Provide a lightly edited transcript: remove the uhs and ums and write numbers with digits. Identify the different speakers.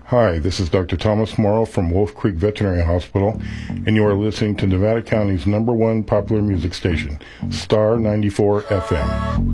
Speaker 1: Hi, this is Dr. Thomas Morrow from Wolf Creek Veterinary Hospital, and you are listening to Nevada County's #1 popular music station, Star 94 FM.